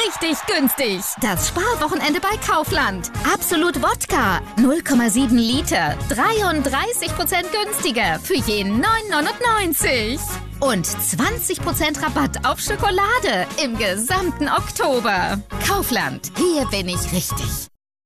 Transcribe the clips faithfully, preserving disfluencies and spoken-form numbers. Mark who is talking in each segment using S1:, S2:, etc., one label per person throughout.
S1: richtig günstig. Das Sparwochenende bei Kaufland. Absolut Wodka, null Komma sieben Liter, dreiunddreißig Prozent günstiger für jeden neun neunundneunzig. Und zwanzig Prozent Rabatt auf Schokolade im gesamten Oktober. Kaufland, hier bin ich richtig.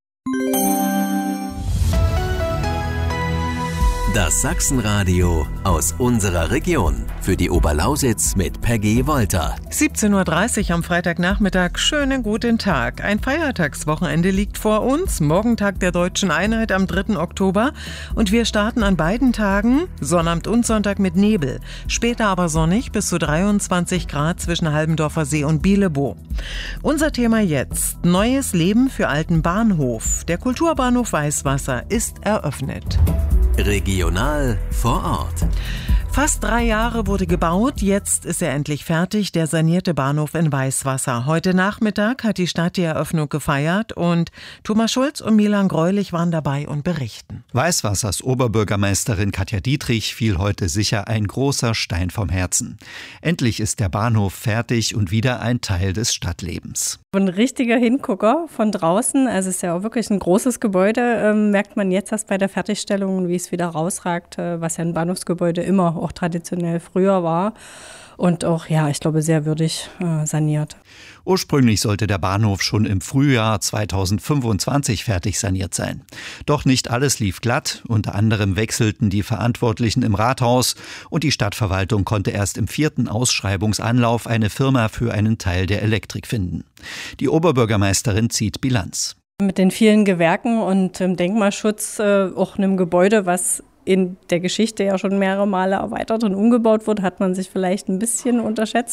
S2: Das Sachsenradio aus unserer Region. Für die Oberlausitz mit Peggy Wolter.
S3: siebzehn Uhr dreißig am Freitagnachmittag. Schönen guten Tag. Ein Feiertagswochenende liegt vor uns. Morgen Tag der Deutschen Einheit am dritten Oktober. Und wir starten an beiden Tagen, Sonnabend und Sonntag, mit Nebel. Später aber sonnig, bis zu dreiundzwanzig Grad zwischen Halbendorfer See und Bielebo. Unser Thema jetzt: Neues Leben für Alten Bahnhof. Der Kulturbahnhof Weißwasser ist eröffnet.
S2: Regional vor Ort.
S3: Fast drei Jahre wurde gebaut, jetzt ist er endlich fertig, der sanierte Bahnhof in Weißwasser. Heute Nachmittag hat die Stadt die Eröffnung gefeiert und Thomas Schulz und Milan Greulich waren dabei und berichten.
S4: Weißwassers Oberbürgermeisterin Katja Dietrich fiel heute sicher ein großer Stein vom Herzen. Endlich ist der Bahnhof fertig und wieder ein Teil des Stadtlebens.
S5: Ein richtiger Hingucker von draußen, also es ist ja auch wirklich ein großes Gebäude, ähm, merkt man jetzt erst bei der Fertigstellung, wie es wieder rausragt, äh, was ja ein Bahnhofsgebäude immer auch traditionell früher war und auch, ja, ich glaube, sehr würdig äh, saniert.
S4: Ursprünglich sollte der Bahnhof schon im Frühjahr zweitausendfünfundzwanzig fertig saniert sein. Doch nicht alles lief glatt. Unter anderem wechselten die Verantwortlichen im Rathaus und die Stadtverwaltung konnte erst im vierten Ausschreibungsanlauf eine Firma für einen Teil der Elektrik finden. Die Oberbürgermeisterin zieht Bilanz.
S5: Mit den vielen Gewerken und dem Denkmalschutz, äh, auch einem Gebäude, was in der Geschichte ja schon mehrere Male erweitert und umgebaut wurde, hat man sich vielleicht ein bisschen unterschätzt.